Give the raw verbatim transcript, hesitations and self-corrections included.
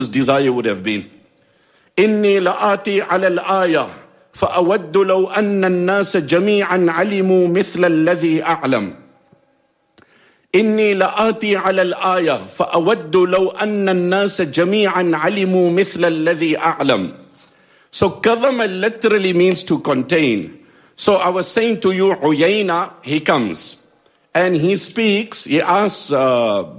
desire would have been. إني لآتي على الآية فأود لو أن الناس جميعا علموا مثل الذي أعلم. إني لآتي على الآية فأود لو أن الناس جميعا علموا مثل الذي أعلم. So kadhama literally means to contain. So I was saying to you, Uyayna, he comes and he speaks, he asks uh,